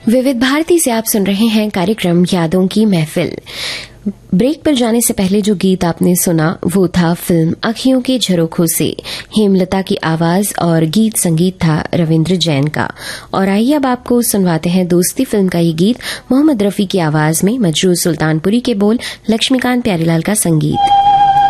विविध भारती से आप सुन रहे हैं कार्यक्रम यादों की महफिल। ब्रेक पर जाने से पहले जो गीत आपने सुना वो था फिल्म अखियों के झरोखों से, हेमलता की आवाज और गीत संगीत था रविंद्र जैन का। और आइए अब आपको सुनवाते हैं दोस्ती फिल्म का ये गीत मोहम्मद रफी की आवाज में, मजरूर सुल्तानपुरी के बोल, लक्ष्मीकांत प्यारेलाल का संगीत।